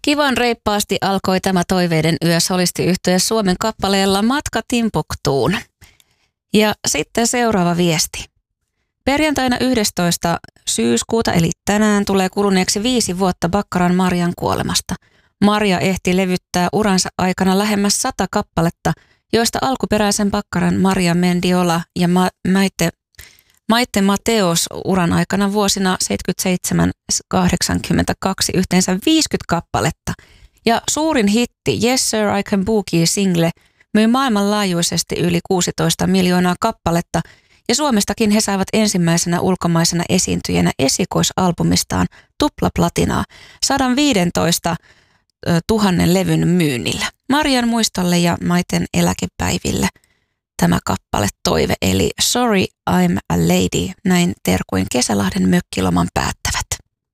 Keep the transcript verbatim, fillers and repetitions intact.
Kivan reippaasti alkoi tämä toiveiden yö solistiyhtye Suomen kappaleella Matka Timbuktuun. Ja sitten seuraava viesti. Perjantaina yhdestoista syyskuuta eli tänään tulee kuluneeksi viisi vuotta Baccaran Marian kuolemasta. Maria ehti levyttää uransa aikana lähemmäs sata kappaletta, joista alkuperäisen Baccaran Maria Mendiola ja Ma- Maite, Maite Mateos uran aikana vuosina seitsemänkymmentäseitsemän kahdeksankymmentäkaksi yhteensä viisikymmentä kappaletta. Ja suurin hitti Yes Sir I Can Boogie -single myi maailmanlaajuisesti yli kuusitoista miljoonaa kappaletta ja Suomestakin he saivat ensimmäisenä ulkomaisena esiintyjänä esikoisalbumistaan tuplaplatinaa sata viisitoista tuhannen levyn myynnillä. Marian muistolle ja Maiten eläkepäiville tämä kappale toive eli Sorry I'm a Lady, näin terkuin Kesälahden mökkiloman päätteeksi.